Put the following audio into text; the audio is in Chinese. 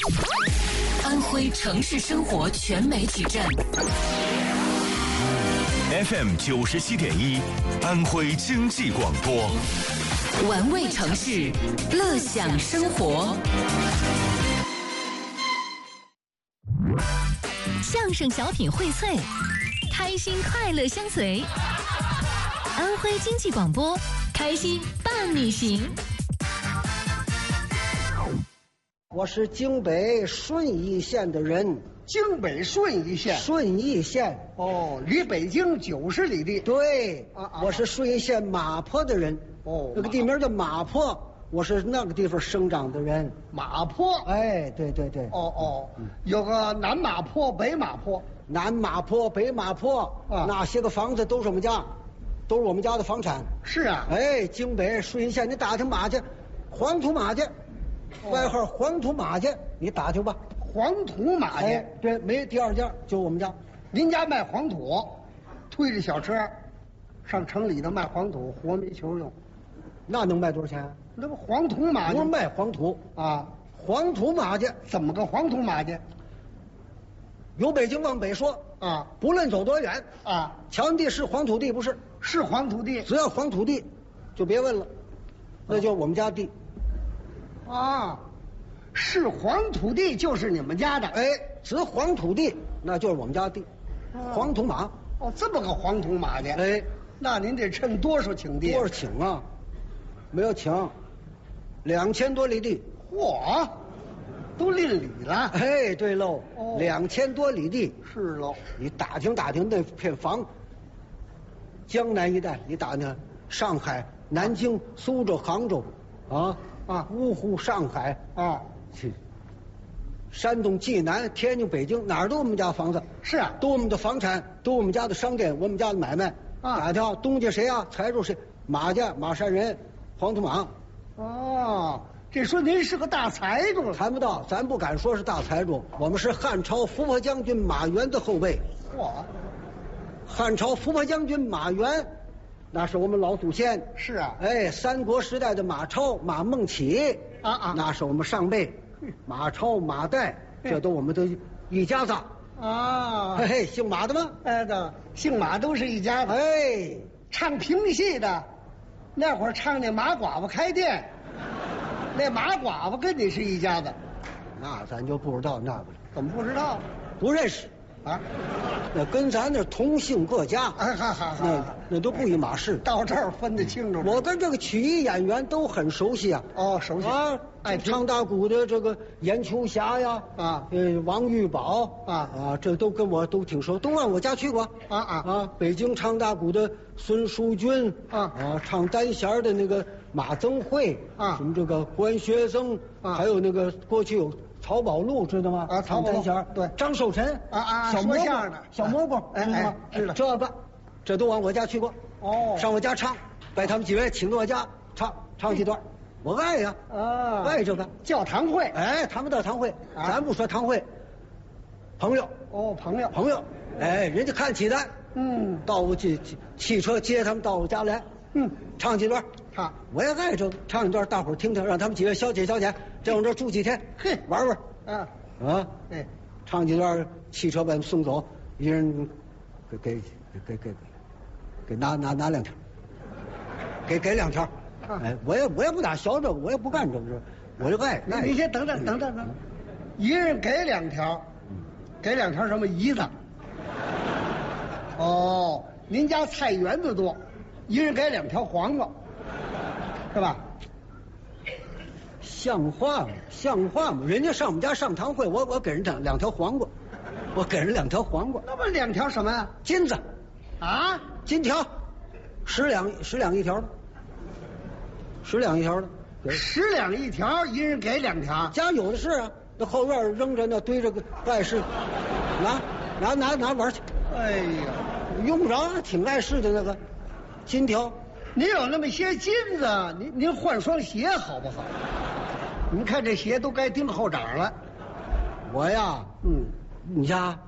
安徽城市生活全媒体站 FM 97.1，安徽经济广播， 玩味城市，乐享生活。 相声小品荟萃，开心快乐相随。安徽经济广播，开心伴你行。 我是京北顺义县的人。 京北顺义县。 顺义县哦，离北京90里地。 对，我是顺义县马坡的人。 哦， 那个地名叫马坡，我是那个地方生长的人。 马坡。 哎，对对对。 哦，有个南马坡、北马坡。 南马坡、北马坡那些个房子都是我们家，都是我们家的房产。 是啊。 哎，京北顺义县，你打听马去，黄土马去，外号黄土马去，你打听吧。 黄土马去。 哎，对，没第二家，就我们家。 您家卖黄土，推着小车上城里头卖黄土，活煤球用。 那能卖多少钱？ 那不黄土马去？ 不是卖黄土啊， 黄土马去。 怎么个黄土马去？ 由北京往北说啊， 不论走多远啊， 强地是黄土地不是？ 是黄土地。 只要黄土地，就别问了，那就我们家地。 啊，是黄土地就是你们家的。 哎，只黄土地那就是我们家地。黄土马。 哦，这么个黄土马去。 哎， 那您得趁多少请地？ 多少请啊？没有请，2000多里地。 嚯，都邻里了。 哎，对喽，2000多里地。 是喽。 你打听打听那片房，江南一带，你打听上海、南京、苏州、杭州，芜湖、上海去，山东济南、天津、北京，哪儿都我们家房子。 是啊， 都我们的房产，都我们家的商店，我们家的买卖。打听东家谁啊？财主谁？马家马山人，黄土马。 哦，这说您是个大财主。 谈不到，咱不敢说是大财主，我们是汉朝伏波将军马援的后辈。 嚯， 汉朝伏波将军马援，那是我们老祖先。 是啊。 哎，三国时代的马超、马孟起那是我们上辈。马超、马岱，这都我们都一家子。嘿嘿，姓马的吗？ 哎的，姓马都是一家子。 哎， 唱评戏的，那会儿唱那马寡妇开店，那马寡妇跟你是一家子。 那咱就不知道那个了。 怎么不知道？ 不认识啊？ 那跟咱那同姓各家，那都不一码事。 到这儿分得清楚。 我跟这个曲艺演员都很熟悉啊。 哦，熟悉啊。唱大鼓的这个严秋霞呀，王玉宝这都跟我都挺熟，都往我家去过。北京唱大鼓的孙淑君唱单弦的那个马增慧什么这个关学增还有那个过去有曹宝路知道吗？唱单弦。对，张寿臣小蘑菇小蘑菇知道吗？知道。这都往我家去过。哦，上我家唱，把他们几位请到我家唱几段。我爱呀，爱这个叫堂会。 哎，他们的堂会，咱不说堂会，朋友。 哦，朋友。 哎，人家看起来，到我汽车接他们到我家来，唱几段。我也爱这个，唱一段，大伙儿听听，让他们几位消解消解，在我这住几天，玩玩。唱几段，汽车把他们送走，一人给拿2条，给2条。哎，我也不打小这个，我也不干这个，我就爱。 你先等，一人给2条，给2条什么胰子？哦，您家菜园子多，一人给2条黄瓜，是吧？ 像话吗？人家上我们家上堂会，我给人2条黄瓜，我给人2条黄瓜。 那么2条什么呀？ 金子，金条，10两一条的。10两一条的 ，10两一条，一人给2条。 家有的是啊，那后院扔着那堆着个碍事，拿玩去。 哎呀， 用不着，挺碍事的那个金条。 您有那么些金子，您换双鞋好不好？您看这鞋都该钉后掌了。 我呀，你家。